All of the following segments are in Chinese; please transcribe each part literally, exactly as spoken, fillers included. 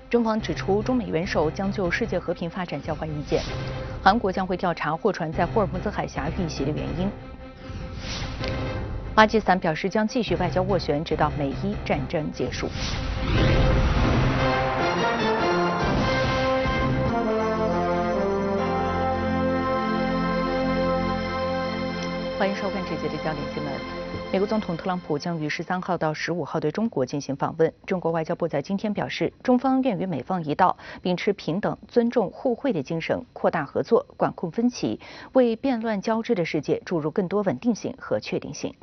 中方指出，中美元首将就世界和平发展交换意见。韩国将会调查货船在霍尔木兹海峡遇袭的原因。巴基斯坦表示将继续外交斡旋，直到美伊战争结束。欢迎收看这节的焦点新闻。美国总统特朗普将于十三号到十五号对中国进行访问。中国外交部在今天表示，中方愿与美方一道，秉持平等、尊重、互惠的精神，扩大合作，管控分歧，为变乱交织的世界注入更多稳定性和确定性。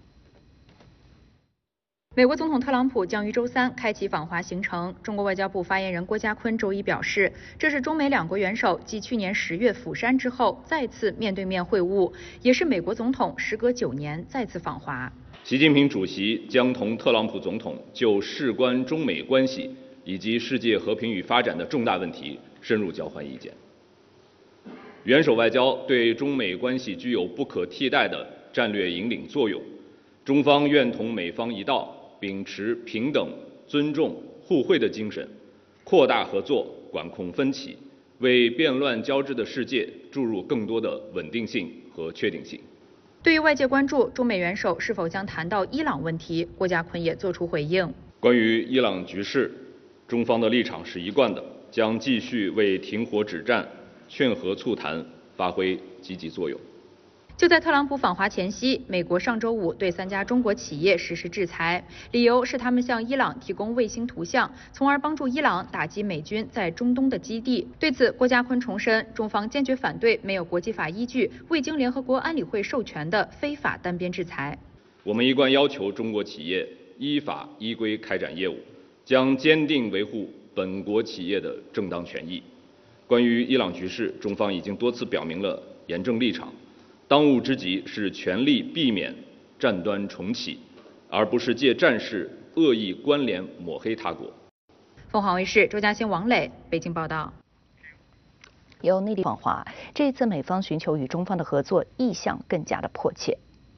美国总统特朗普将于周三开启访华行程。中国外交部发言人郭家坤周一表示，这是中美两国元首继去年十月釜山之后再次面对面会晤，也是美国总统时隔九年再次访华。 习近平主席将同特朗普总统就事关中美关系以及世界和平与发展的重大问题深入交换意见。元首外交对中美关系具有不可替代的战略引领作用，中方愿同美方一道，秉持平等、尊重、互惠的精神，扩大合作，管控分歧，为变乱交织的世界注入更多的稳定性和确定性。 对于外界关注中美元首是否将谈到伊朗问题，郭家坤也作出回应。 关于伊朗局势，中方的立场是一贯的，将继续为停火止战、劝和促谈发挥积极作用。 就在特朗普访华前夕，美国上周五对三家中国企业实施制裁，理由是他们向伊朗提供卫星图像，从而帮助伊朗打击美军在中东的基地。对此，郭家坤重申，中方坚决反对没有国际法依据、未经联合国安理会授权的非法单边制裁。 我们一贯要求中国企业依法依规开展业务，将坚定维护本国企业的正当权益。关于伊朗局势，中方已经多次表明了严正立场。当务之急是全力避免战端重启，而不是借战事恶意关联抹黑他国。 凤凰卫视周嘉欣、王磊北京报道。由内地访华，这次美方寻求与中方的合作意向更加的迫切。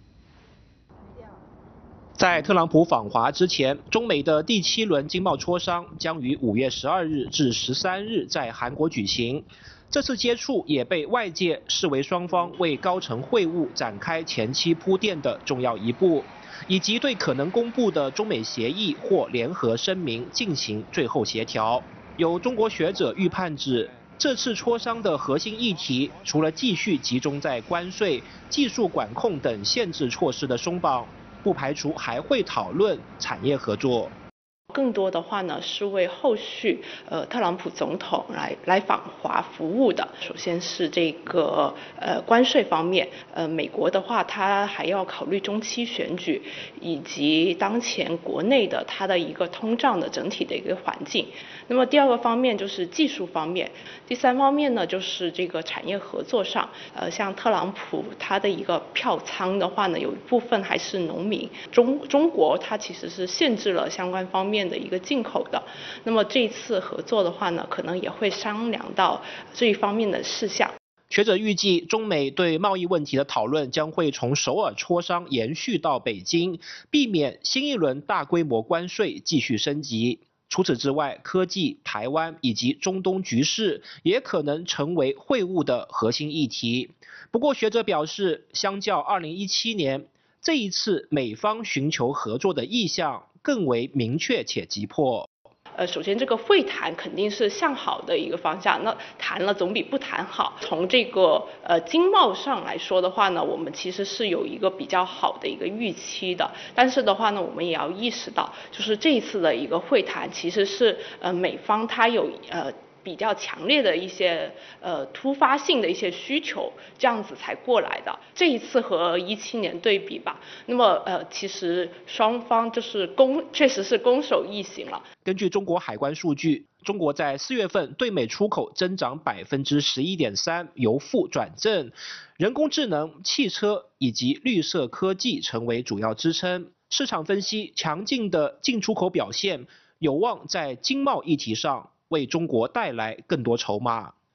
在特朗普访华之前，中美的第七轮经贸磋商将于五月十二日至十三日在韩国举行。这次接触也被外界视为双方为高层会晤展开前期铺垫的重要一步，以及对可能公布的中美协议或联合声明进行最后协调。有中国学者预判指，这次磋商的核心议题，除了继续集中在关税、技术管控等限制措施的松绑，不排除还会讨论产业合作。 更多的话呢，是为后续呃特朗普总统来来访华服务的。首先是这个呃关税方面，呃美国的话，它还要考虑中期选举以及当前国内的它的一个通胀的整体的一个环境。那么第二个方面就是技术方面，第三方面呢就是这个产业合作上，呃像特朗普他的一个票仓的话呢，有一部分还是农民，中中国它其实是限制了相关方面的一个进口的。那么这次合作的话呢，可能也会商量到这一方面的事项。 学者预计，中美对贸易问题的讨论将会从首尔磋商延续到北京，避免新一轮大规模关税继续升级。除此之外，科技、台湾以及中东局势也可能成为会晤的核心议题。不过，学者表示，相较二零一七年，这一次美方寻求合作的意向更为明确且急迫。 呃，首先这个会谈肯定是向好的一个方向，那谈了总比不谈好。从这个呃经贸上来说的话呢，我们其实是有一个比较好的一个预期的，但是的话呢，我们也要意识到，就是这一次的一个会谈其实是呃美方它有呃。比较强烈的一些呃突发性的一些需求，这样子才过来的。这一次和一七年对比吧，那么呃其实双方就是攻，确实是攻守易行了。 根据中国海关数据，中国在四月份对美出口增长百分之十一点三，由负转正，人工智能、汽车以及绿色科技成为主要支撑。市场分析，强劲的进出口表现有望在经贸议题上为中国带来更多筹码。